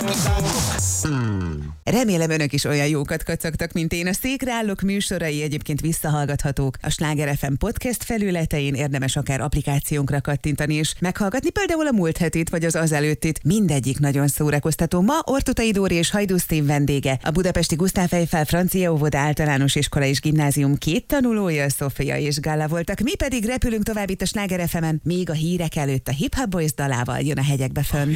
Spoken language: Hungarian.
Remélem önök is olyan jókat kacagtak, mint én. A Székre állók műsorai egyébként visszahallgathatók. A Sláger FM podcast felületein érdemes akár applikációnkra kattintani és meghallgatni például a múlt hetit vagy az előttit. Mindegyik nagyon szórakoztató. Ma Ortutay Dóri és Hajdú Steve vendége. A budapesti Gusztáv Eiffel Francia Óvoda Általános Iskola és Gimnázium 2 tanulója, Sofia és Gála voltak. Mi pedig repülünk tovább itt a Sláger FM-en, még a hírek előtt a Hip Hop Boys dalával jön a hegyekbe fönn.